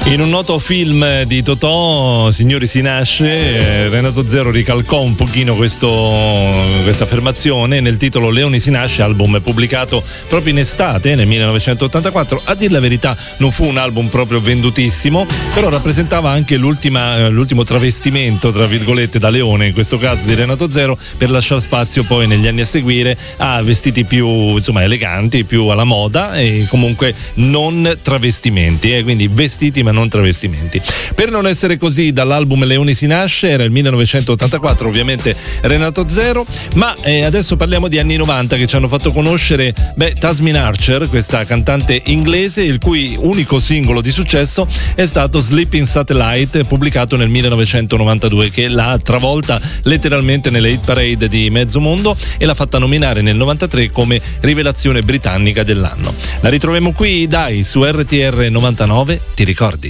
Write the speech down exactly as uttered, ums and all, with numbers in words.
In un noto film di Totò, Signori si nasce, eh, Renato Zero ricalcò un pochino questo, questa affermazione nel titolo Leoni si nasce, album pubblicato proprio in estate nel millenovecentottantaquattro. A dir la verità non fu un album proprio vendutissimo, però rappresentava anche l'ultima, l'ultimo travestimento, tra virgolette, da leone, in questo caso di Renato Zero, per lasciare spazio poi negli anni a seguire a vestiti più, insomma, eleganti, più alla moda e comunque non travestimenti, eh, quindi vestiti ma non travestimenti. Per non essere così, dall'album Leoni si nasce, era il millenovecentottantaquattro, ovviamente Renato Zero, ma eh, adesso parliamo di anni novanta che ci hanno fatto conoscere beh, Tasmin Archer, questa cantante inglese il cui unico singolo di successo è stato Sleeping Satellite, pubblicato nel millenovecentonovantadue, che l'ha travolta letteralmente nelle hit parade di mezzo mondo e l'ha fatta nominare nel novantatré come rivelazione britannica dell'anno. La ritroviamo qui, dai, su R T R novantanove, ti ricordi?